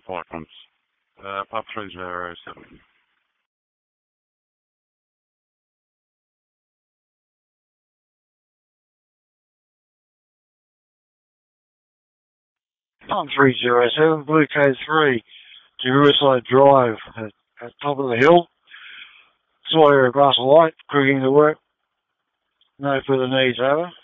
Falklands. Pub 307. Pub 307, Blue Code 3, to Riverside Drive at top of the hill. Sawyer glass of light, cooking to work. No further needs, over.